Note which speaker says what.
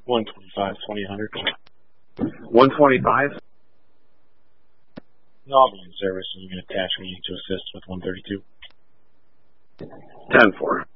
Speaker 1: 125, 2000.
Speaker 2: 125?
Speaker 1: No, I'll be in service, and you can attach me to assist with 132.
Speaker 2: 10-4.